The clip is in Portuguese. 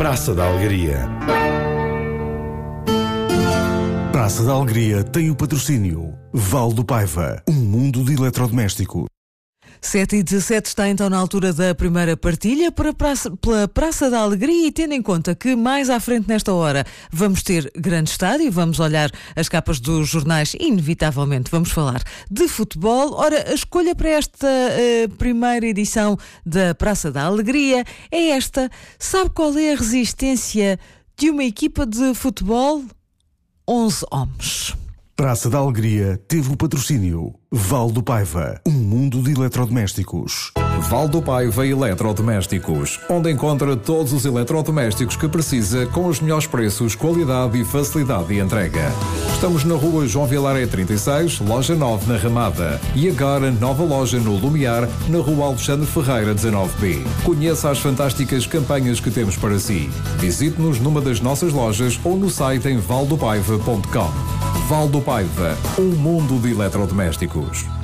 Praça da Alegria. Praça da Alegria tem o patrocínio Val do Paiva, um mundo de eletrodomésticos. 7h17 está então na altura da primeira partilha pela Praça da Alegria, e tendo em conta que mais à frente nesta hora vamos ter grande estádio, vamos olhar as capas dos jornais e inevitavelmente vamos falar de futebol. Ora, a escolha para esta primeira edição da Praça da Alegria é esta. Sabe qual é a resistência de uma equipa de futebol? 11 homens. Praça da Alegria teve o patrocínio Val do Paiva, um mundo de eletrodomésticos. Val do Paiva Eletrodomésticos, onde encontra todos os eletrodomésticos que precisa com os melhores preços, qualidade e facilidade de entrega. Estamos na rua João Vilaré 36, loja 9 na Ramada. E agora nova loja no Lumiar, na rua Alexandre Ferreira 19B. Conheça as fantásticas campanhas que temos para si. Visite-nos numa das nossas lojas ou no site em valdopaiva.com. Val do Paiva, um mundo de eletrodomésticos.